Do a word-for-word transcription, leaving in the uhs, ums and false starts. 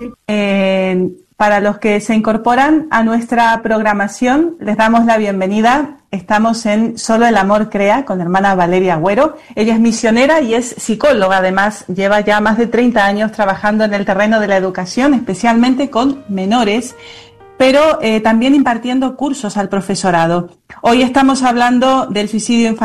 Eh, para los que se incorporan a nuestra programación, les damos la bienvenida. Estamos en Solo el Amor Crea con la hermana Valeria Agüero. Ella es misionera y es psicóloga, además lleva ya más de treinta años trabajando en el terreno de la educación, especialmente con menores, pero eh, también impartiendo cursos al profesorado. Hoy estamos hablando del suicidio infantil.